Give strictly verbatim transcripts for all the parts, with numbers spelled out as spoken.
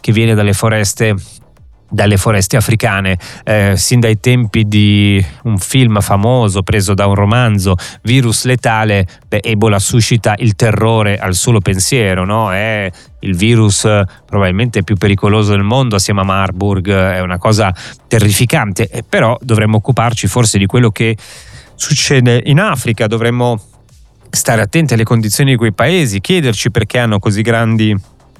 che viene dalle foreste dalle foreste africane, eh, sin dai tempi di un film famoso preso da un romanzo, Virus letale. Beh, Ebola suscita il terrore al solo pensiero, no? È il virus eh, probabilmente più pericoloso del mondo assieme a Marburg, è una cosa terrificante, eh, però dovremmo occuparci forse di quello che succede in Africa, dovremmo stare attenti alle condizioni di quei paesi, chiederci perché hanno così grandi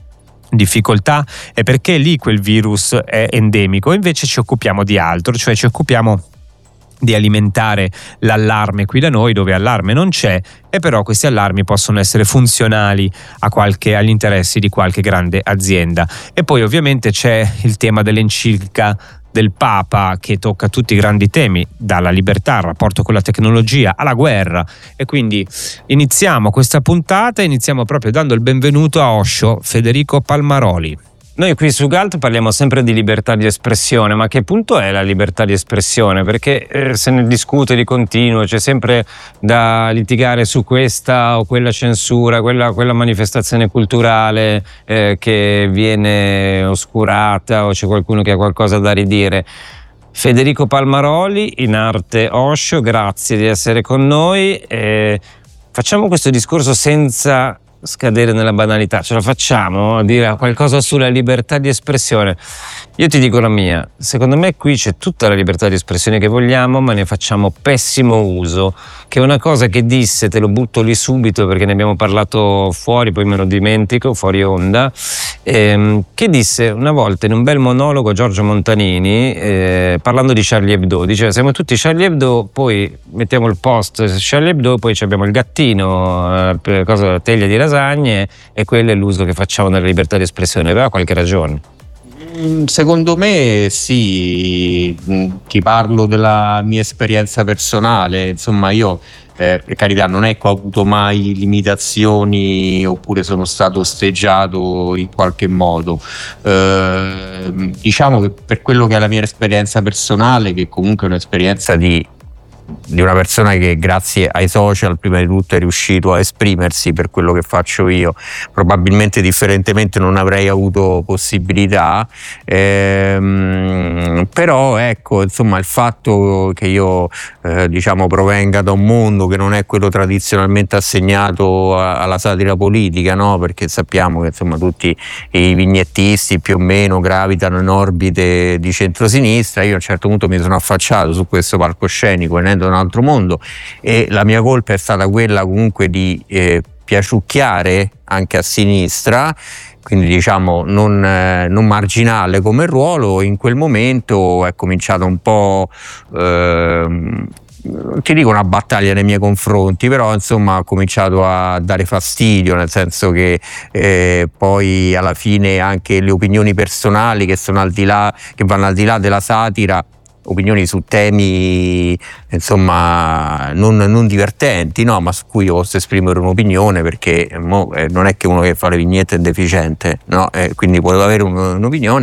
difficoltà e perché lì quel virus è endemico. Invece ci occupiamo di altro, cioè ci occupiamo di alimentare l'allarme qui da noi, dove allarme non c'è, e però questi allarmi possono essere funzionali a qualche, agli interessi di qualche grande azienda. E poi ovviamente c'è il tema dell'enciclica del Papa, che tocca tutti i grandi temi, dalla libertà al rapporto con la tecnologia alla guerra. E quindi iniziamo questa puntata, iniziamo proprio dando il benvenuto a Osho Federico Palmaroli. Noi qui su Galt parliamo sempre di libertà di espressione, ma a che punto è la libertà di espressione? Perché eh, se ne discute di continuo, c'è sempre da litigare su questa o quella censura, quella, quella manifestazione culturale eh, che viene oscurata, o c'è qualcuno che ha qualcosa da ridire. Federico Palmaroli, in arte Osho, grazie di essere con noi. Eh, facciamo questo discorso senza scadere nella banalità, ce la facciamo a dire qualcosa sulla libertà di espressione? Io ti dico la mia, secondo me qui c'è tutta la libertà di espressione che vogliamo, ma ne facciamo pessimo uso, che è una cosa che disse, te lo butto lì subito perché ne abbiamo parlato fuori, poi me lo dimentico, fuori onda, ehm, che disse una volta in un bel monologo Giorgio Montanini, eh, parlando di Charlie Hebdo, diceva siamo tutti Charlie Hebdo, poi mettiamo il post Charlie Hebdo, poi abbiamo il gattino, eh, cosa, teglia di lasagne, e quello è l'uso che facciamo della libertà di espressione. Aveva qualche ragione? Secondo me sì, ti parlo della mia esperienza personale, insomma io eh, per carità non è che ho avuto mai limitazioni oppure sono stato osteggiato in qualche modo, eh, diciamo che per quello che è la mia esperienza personale, che comunque è un'esperienza di di una persona che grazie ai social prima di tutto è riuscito a esprimersi per quello che faccio io, probabilmente differentemente non avrei avuto possibilità, ehm, però ecco insomma il fatto che io eh, diciamo provenga da un mondo che non è quello tradizionalmente assegnato a, alla satira politica, no? Perché sappiamo che insomma tutti i vignettisti più o meno gravitano in orbite di centrosinistra, io a un certo punto mi sono affacciato su questo palcoscenico venendo da un altro mondo, e la mia colpa è stata quella comunque di eh, piaciucchiare anche a sinistra, quindi diciamo non, eh, non marginale come ruolo. In quel momento è cominciato un po' eh, non ti dico una battaglia nei miei confronti, però insomma ho cominciato a dare fastidio, nel senso che eh, poi alla fine anche le opinioni personali che sono al di là, che vanno al di là della satira, opinioni su temi insomma non, non divertenti, no, ma su cui io posso esprimere un'opinione, perché mo, eh, non è che uno che fa le vignette è deficiente, no? Eh, quindi può avere un, un'opinione,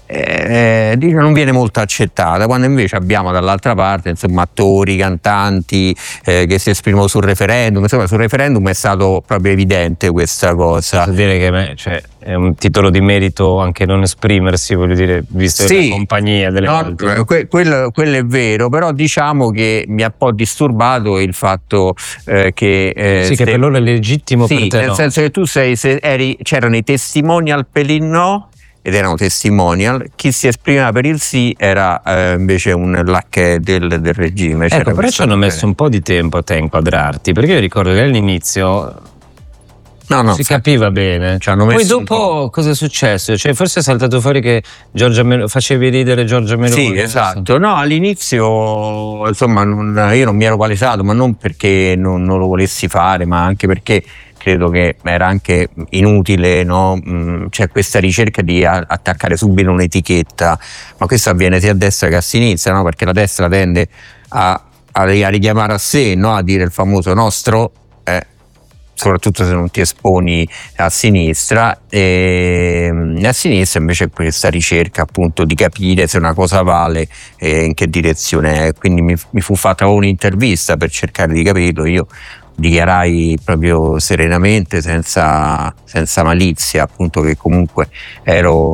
eh, diciamo, non viene molto accettata, quando invece abbiamo dall'altra parte insomma attori, cantanti eh, che si esprimono sul referendum. Insomma sul referendum è stato proprio evidente questa cosa. Vuol dire che cioè, è un titolo di merito anche non esprimersi, voglio dire, visto sì, la compagnia delle no, volte. Que- quello, quello è vero, però diciamo che mi ha un po' disturbato il fatto eh, che eh, sì, se, che per loro è legittimo, sì, per te nel no. senso che tu sei, se eri, c'erano i testimonial per il no, ed erano testimonial, chi si esprimeva per il sì era eh, invece un lacchè del, del regime. Ecco, però ci hanno messo un po' di tempo a te a inquadrarti, perché io ricordo che all'inizio no, no, si capiva bene. Poi dopo cosa è successo? Cioè forse è saltato fuori che Giorgia Mel- facevi ridere Giorgia Meloni. Sì, esatto. No, all'inizio insomma non, io non mi ero palesato, ma non perché non, non lo volessi fare, ma anche perché credo che era anche inutile, no? C'è questa ricerca di a- attaccare subito un'etichetta, ma questo avviene sia a destra che a sinistra, no? Perché la destra tende a, a, a richiamare a sé, no? A dire il famoso nostro, eh, soprattutto se non ti esponi a sinistra, e a sinistra invece è questa ricerca appunto di capire se una cosa vale e in che direzione è. Quindi mi, mi fu fatta un'intervista per cercare di capirlo, io dichiarai proprio serenamente, senza, senza malizia, appunto, che comunque ero